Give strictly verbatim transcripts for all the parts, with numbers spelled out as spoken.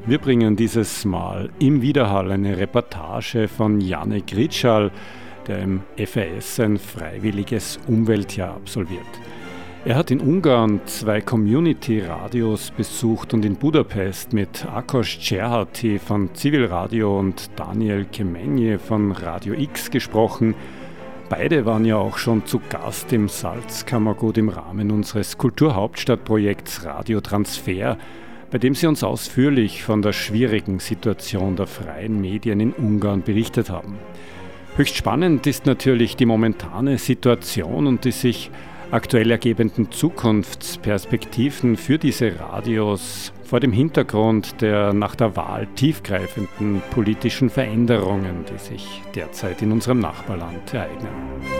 Wir bringen dieses Mal im Widerhall eine Reportage von Jánik Ritschal, der im F A S ein freiwilliges Umweltjahr absolviert. Er hat in Ungarn zwei Community-Radios besucht und in Budapest mit Ákos Cserháti von Civil Radio und Daniel Kemenyi von Radio X gesprochen. Beide waren ja auch schon zu Gast im Salzkammergut im Rahmen unseres Kulturhauptstadtprojekts Radio Transfer, bei dem sie uns ausführlich von der schwierigen Situation der freien Medien in Ungarn berichtet haben. Höchst spannend ist natürlich die momentane Situation und die sich aktuell ergebenden Zukunftsperspektiven für diese Radios vor dem Hintergrund der nach der Wahl tiefgreifenden politischen Veränderungen, die sich derzeit in unserem Nachbarland ereignen.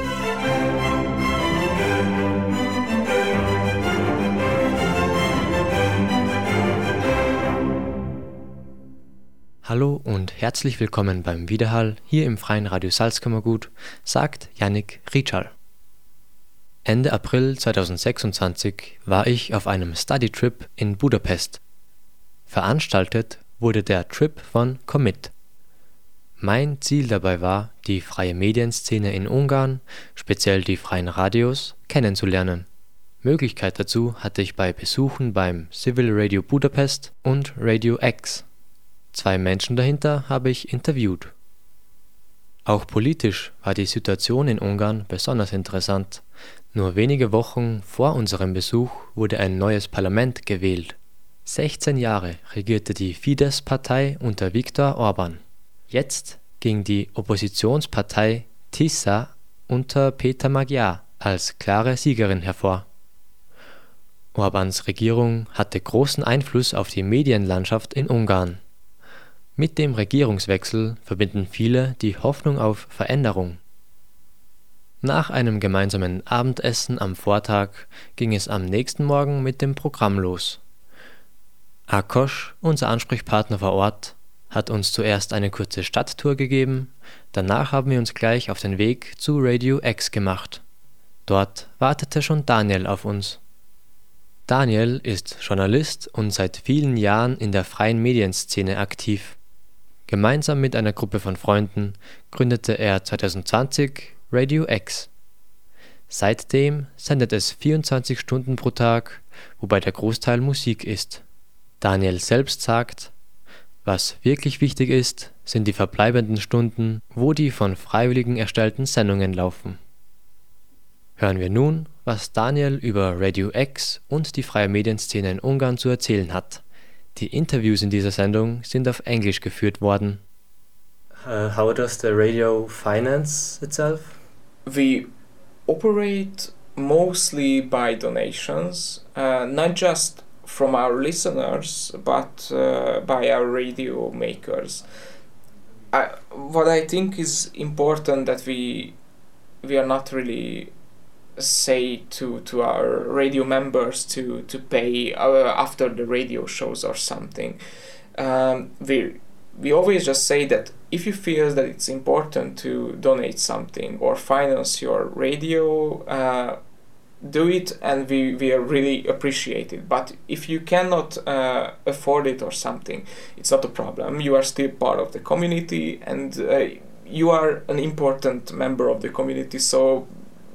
Hallo und herzlich willkommen beim Widerhall hier im Freien Radio Salzkammergut, sagt Jánik Ritschal. Ende April zweitausendsechsundzwanzig war ich auf einem Study-Trip in Budapest. Veranstaltet wurde der Trip von Commit. Mein Ziel dabei war, die freie Medienszene in Ungarn, speziell die freien Radios, kennenzulernen. Möglichkeit dazu hatte ich bei Besuchen beim Civil Radio Budapest und Radio X. Zwei Menschen dahinter habe ich interviewt. Auch politisch war die Situation in Ungarn besonders interessant. Nur wenige Wochen vor unserem Besuch wurde ein neues Parlament gewählt. sechzehn Jahre regierte die Fidesz-Partei unter Viktor Orbán. Jetzt ging die Oppositionspartei TISA unter Péter Magyar als klare Siegerin hervor. Orbáns Regierung hatte großen Einfluss auf die Medienlandschaft in Ungarn. Mit dem Regierungswechsel verbinden viele die Hoffnung auf Veränderung. Nach einem gemeinsamen Abendessen am Vortag ging es am nächsten Morgen mit dem Programm los. Ákos, unser Ansprechpartner vor Ort, hat uns zuerst eine kurze Stadttour gegeben, danach haben wir uns gleich auf den Weg zu Radio X gemacht. Dort wartete schon Daniel auf uns. Daniel ist Journalist und seit vielen Jahren in der freien Medienszene aktiv. Gemeinsam mit einer Gruppe von Freunden gründete er zweitausendzwanzig Radio X. Seitdem sendet es vierundzwanzig Stunden pro Tag, wobei der Großteil Musik ist. Daniel selbst sagt, was wirklich wichtig ist, sind die verbleibenden Stunden, wo die von Freiwilligen erstellten Sendungen laufen. Hören wir nun, was Daniel über Radio X und die freie Medienszene in Ungarn zu erzählen hat. Die Interviews in dieser Sendung sind auf Englisch geführt worden. Uh, how does the radio finance itself? We operate mostly by donations, uh, not just from our listeners, but uh, by our radio makers. I, what I think is important that we we are not really say to to our radio members to to pay uh, after the radio shows or something. Um, we we always just say that if you feel that it's important to donate something or finance your radio, uh, do it, and we, we are really appreciate it. But if you cannot uh, afford it or something, it's not a problem. You are still part of the community, and uh, you are an important member of the community, so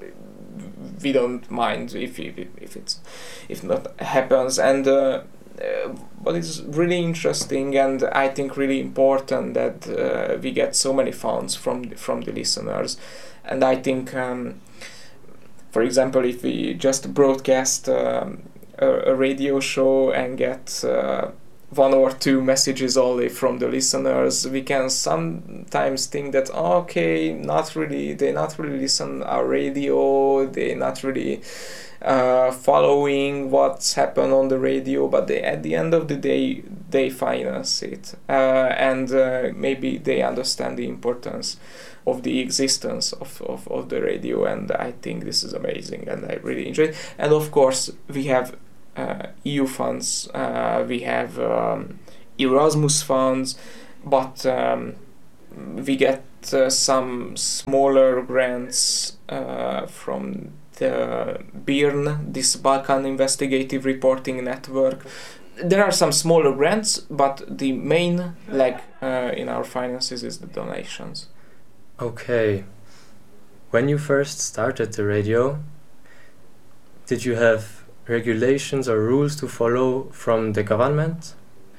we don't mind if if, if it's if not happens. And uh, uh, what is really interesting and I think really important that uh, we get so many funds from the, from the listeners. And I think um, for example, if we just broadcast um, a, a radio show and get uh, one or two messages only from the listeners, we can sometimes think that oh, okay, not really, they not really listen our radio, they not really uh, following what's happened on the radio, but they, at the end of the day, they finance it, uh, and uh, maybe they understand the importance of the existence of, of, of the radio, and I think this is amazing, and I really enjoy it. And of course, we have Uh, E U funds, uh, we have um, Erasmus funds, but um, we get uh, some smaller grants uh, from the B I R N, this Balkan Investigative Reporting Network. there are some smaller grants, but the main leg uh, in our finances is the donations. Okay. When you first started the radio, did you have regulations or rules to follow from the government?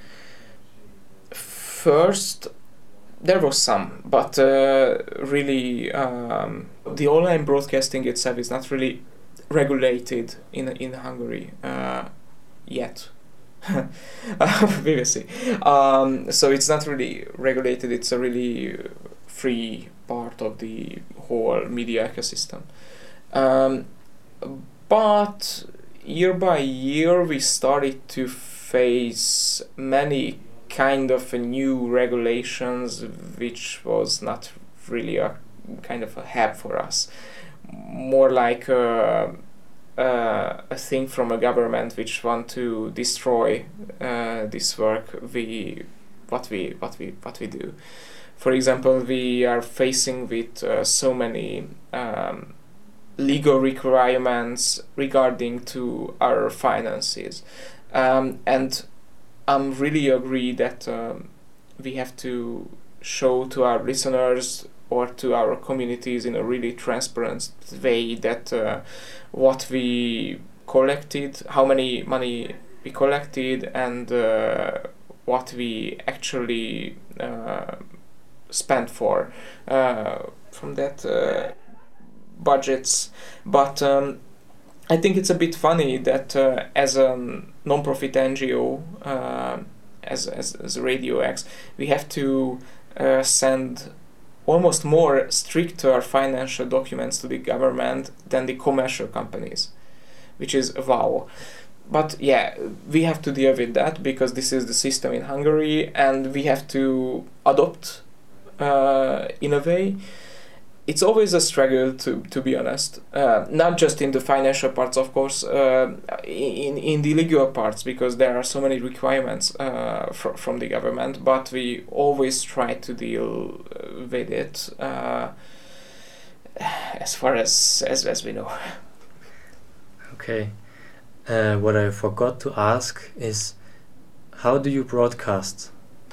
First, there was some, but uh, really um, the online broadcasting itself is not really regulated in in Hungary uh, yet. B B C. Um, so it's not really regulated. It's a really free part of the whole media ecosystem. Um, but year by year, we started to face many kind of new regulations, which was not really a kind of a help for us. More like a, a, a thing from a government which want to destroy uh, this work we what we what we what we do. For example, we are facing with uh, so many um, legal requirements regarding to our finances, um, and I'm really agree that um, we have to show to our listeners or to our communities in a really transparent way that uh, what we collected, how many money we collected, and uh, what we actually uh, spent for uh, from that uh, budgets. But um, I think it's a bit funny that uh, as a non-profit N G O, uh, as, as as Radio X, we have to uh, send almost more stricter financial documents to the government than the commercial companies, which is wow. But yeah, we have to deal with that because this is the system in Hungary, and we have to adopt uh, in a way. It's always a struggle, to to be honest. Uh, not just in the financial parts, of course, uh, in in the legal parts, because there are so many requirements uh, fr- from the government. But we always try to deal with it uh, as far as, as as we know. Okay. Uh, what I forgot to ask is, how do you broadcast?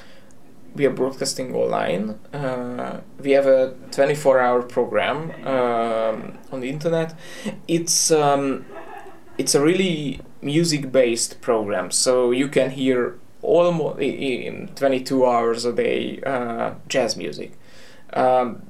We are broadcasting online. Uh, we have a twenty-four hour program um, on the internet. It's um, it's a really music-based program, so you can hear almost in twenty-two hours a day uh, jazz music. Um,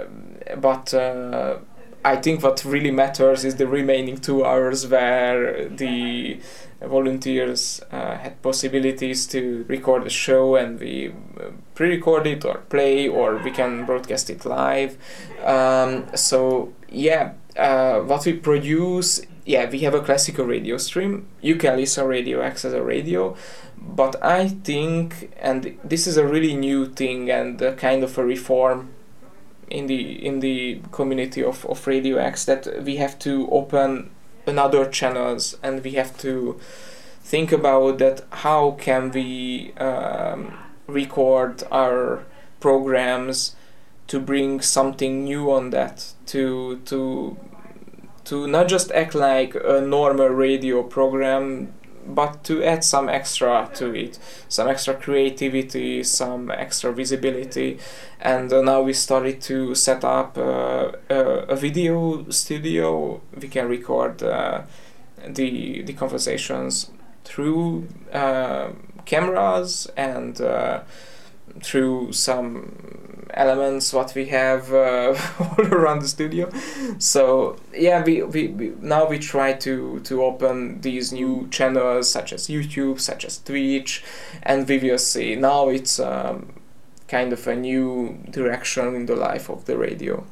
but uh, I think what really matters is the remaining two hours where the volunteers uh, had possibilities to record a show, and we pre-record it or play, or we can broadcast it live. Um, so yeah, uh, what we produce, yeah, we have a classical radio stream. You can listen Radio X as a radio, but I think, and this is a really new thing and a kind of a reform in the in the community of, of Radio X, that we have to open another channels, and we have to think about that how can we um, record our programs to bring something new on that, to to to not just act like a normal radio program, but to add some extra to it, some extra creativity, some extra visibility. And uh, now we started to set up uh, a, a video studio. We can record uh, the the conversations through uh, cameras and uh, through some elements what we have uh, all around the studio. So yeah, we, we, we now we try to to open these new channels such as YouTube, such as Twitch, and we will see. Now it's um, kind of a new direction in the life of the radio.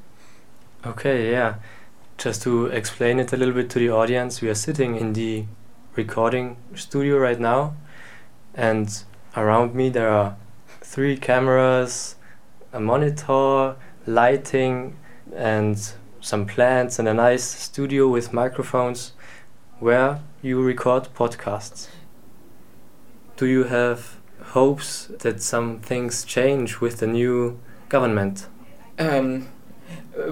Okay, yeah. Just to explain it a little bit to the audience, we are sitting in the recording studio right now, and around me there are three cameras, a monitor, lighting, and some plants, and a nice studio with microphones where you record podcasts. Do you have hopes that some things change with the new government? Um,